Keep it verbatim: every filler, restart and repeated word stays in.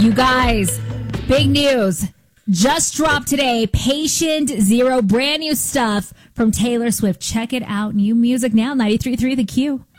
You guys, big news. Just dropped today. Patient Zero. Brand new stuff from Taylor Swift. Check it out. New music now. ninety-three point three The Q.